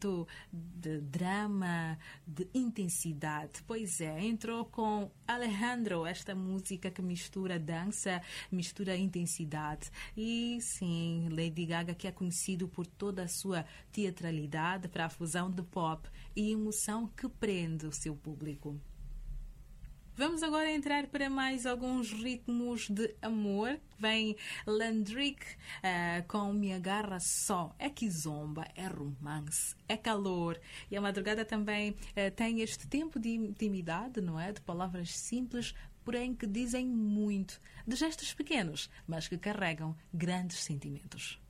aspecto de drama, de intensidade. Pois é, entrou com Alejandro, esta música que mistura dança, mistura intensidade. E sim, Lady Gaga, que é conhecido por toda a sua teatralidade para a fusão de pop e emoção que prende o seu público. Vamos agora entrar para mais alguns ritmos de amor. Vem Landrick com Me Agarra Só. É kizomba, é romance, é calor. E a madrugada também tem este tempo de intimidade, não é? De palavras simples, porém que dizem muito. De gestos pequenos, mas que carregam grandes sentimentos.